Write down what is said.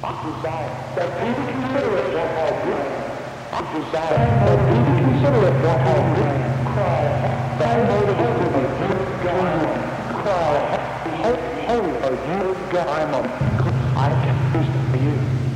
desire that people consider it what how good. Desire that people consider it what how good. Cry, thy motive is to be good God. Cry, holy are you God. I can use for you.